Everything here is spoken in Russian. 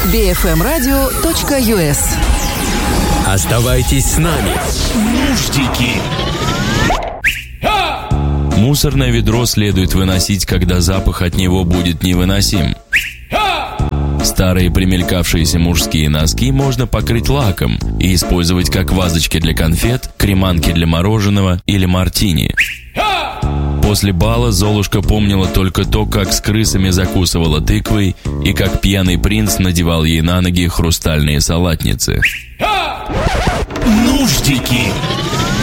bfmradio.us. Оставайтесь с нами. Нуждики. Мусорное ведро следует выносить, когда запах от него будет невыносим. Старые примелькавшиеся мужские носки можно покрыть лаком и использовать как вазочки для конфет, креманки для мороженого или мартини. После бала Золушка помнила только то, как с крысами закусывала тыквой и как пьяный принц надевал ей на ноги хрустальные салатницы. Нуждики.